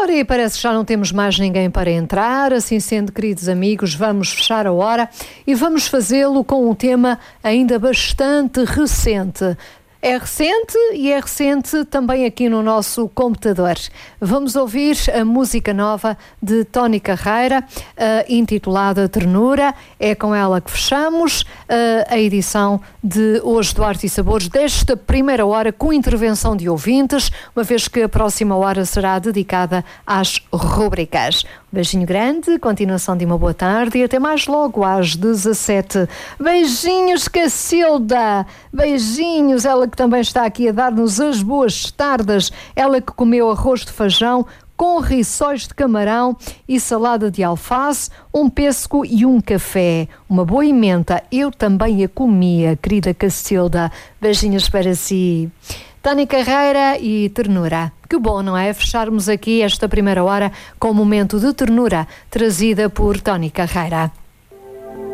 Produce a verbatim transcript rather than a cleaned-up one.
Ora, e parece que já não temos mais ninguém para entrar. Assim sendo, queridos amigos, vamos fechar a hora e vamos fazê-lo com um tema ainda bastante recente. É recente e é recente também aqui no nosso computador. Vamos ouvir a música nova de Tony Carreira, uh, intitulada Ternura. É com ela que fechamos uh, a edição de hoje do Arte e Sabores, desta primeira hora com intervenção de ouvintes, uma vez que a próxima hora será dedicada às rubricas. Um beijinho grande, continuação de uma boa tarde e até mais logo às dezassete. Beijinhos, Cacilda! Beijinhos, ela que também está aqui a dar-nos as boas tardes, ela que comeu arroz de feijão com rissóis de camarão e salada de alface, um pêssego e um café. Uma boa emenda, eu também a comia, querida Cacilda. Beijinhos para si. Tânia Carreira e Ternura. Que bom, não é? Fecharmos aqui esta primeira hora com um momento de ternura trazida por Tony Carreira.